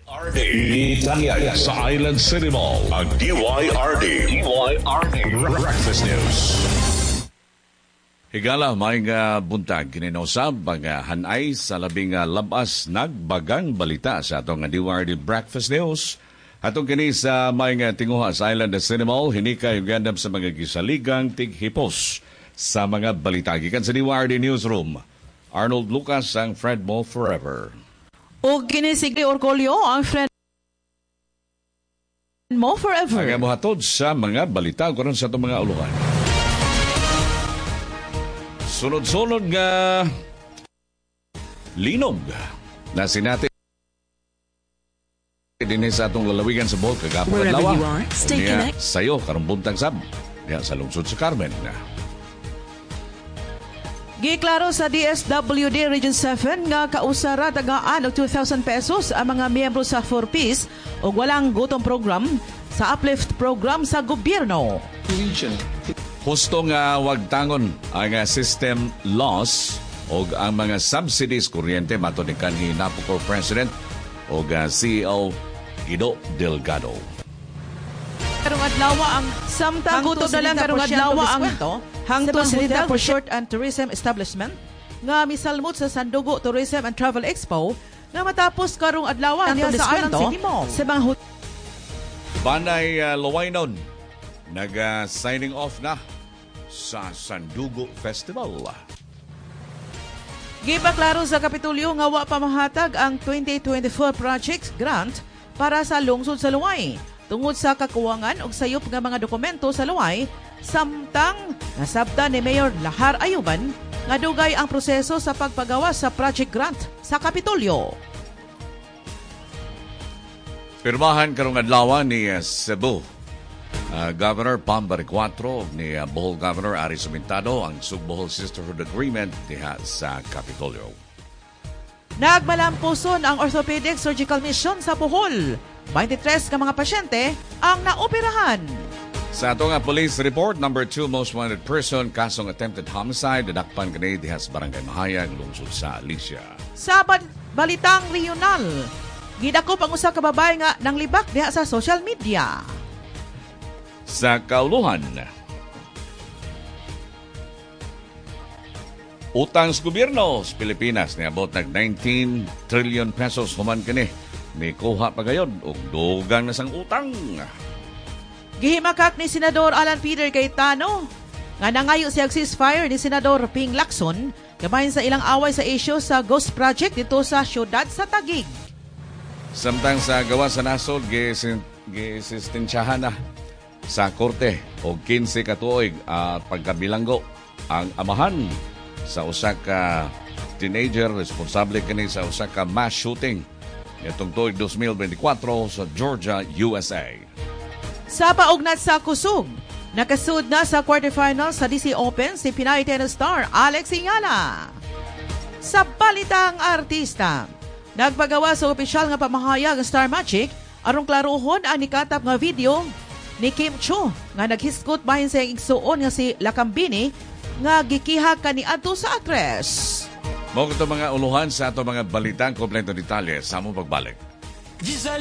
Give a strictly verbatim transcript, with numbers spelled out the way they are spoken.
R D Italian sa Island City Mall. Ang D Y R D. D Y R D. Breakfast News. Higala, may nga buntag kininosab ang hanay sa labing labas nagbagang balita sa atong D Y R D Breakfast News. Atong kini sa may nga tinguha sa Island City Mall, hinika yung gandam sa mga gisaligang tighipos sa mga balita. Gikan sa D Y R D Newsroom, Arnold Lucas ang Fred Mo Forever. O kinisigli Orgulyo ang Friend Mo Forever. Ang muhatod sa mga balita karon sa itong mga uluhan. Sunod-sunod nga linog na sinati din sa atong lalawigan sa Bohol kagapon adlaw. Niya sayo karong buntag sab niya sa lungsod sa Carmen. Giklaro sa D S W D Region seven nga kausara tagaan og two thousand pesos ang mga miyembro sa four Ps o walang gutom program sa uplift program sa gobyerno. Husto nga wag tangon ang system loss o ang mga subsidies kuryente mato ni kanhi Napocor President o C E O Guido Delgado. Karong adlaw ang samtang gutom na lang karong adlaw ang hangtod hotel resort and tourism establishment nga misalmot sa Sandugo Tourism and Travel Expo nga matapos karong adlaw diha sa Island City Mall. Sa mga hot- Banay uh, Luwaynon nag-signing uh, off na sa Sandugo Festival. Gipaklaro sa Kapitulyo nga wa pa mahatag ang twenty twenty-four project grant para sa lungsod sa Luway tungod sa kakuwangan og sayop nga mga dokumento sa Luway, samtang nasabta ni Mayor Lahar Ayuban nga dugay ang proseso sa pagpagawa sa project grant sa Kapitolyo. Pirmahan karong adlaw ni uh, Cebu uh, Governor Pam Baricuatro ni uh, Bohol Governor Ari Sumintado ang Sub-Bohol Sisterhood Agreement diha sa Kapitolyo. Nagmalampuson ang orthopedic surgical mission sa Bohol. twenty-three ka mga pasyente ang naoperahan. Sa ato nga police report, number two most wanted person, kasong attempted homicide, dadakpan kanay diha sa Barangay Mahayag, lungsod sa Alicia. Sa balitang regional, gidakop ang usa ka babae nga nang libak diha sa social media. Sa kauluhan, utang sa gobyerno sa Pilipinas niabot nag nineteen trillion pesos human kini. May kuha pa gayon o dugang na sang utang. Gihimakak ni Senador Alan Peter Cayetano nga nangayo siyang ceasefire ni Senador Ping Lacson kabahin sa ilang away sa issue sa Ghost Project dito sa syudad sa Taguig. Samtang sa gawa sa nasod, gisistensyahan na sa korte o fifteen ka tuig at pagkabilanggo ang amahan sa usa ka teenager responsable kini sa usa ka mass shooting itong tuig twenty twenty-four sa Georgia, U S A. Sa paugnat sa kusog, nakasud na sa quarterfinal sa D C Open si Pinay tennis star Alex Ingala. Sa balitang artista, nagpagawa sa opisyal nga pamahayag ang Star Magic aron klarohon ang nikatap nga video ni Kim Cho nga naghiskot bahin sa igsuon nga si Lakambini nga gikiha kaniadto sa actress. Mo mga uluhan sa ato mga balitang kompleto detalye sa among pagbalik.